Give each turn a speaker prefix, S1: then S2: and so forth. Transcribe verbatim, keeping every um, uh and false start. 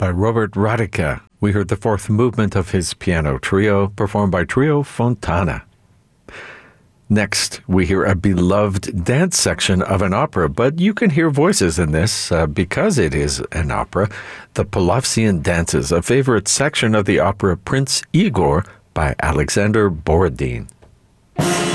S1: by Robert Radica. We heard the fourth movement of his piano trio, performed by Trio Fontana. Next, we hear a beloved dance section of an opera, but you can hear voices in this uh, because it is an opera. The Polovtsian Dances, a favorite section of the opera Prince Igor by Alexander Borodin.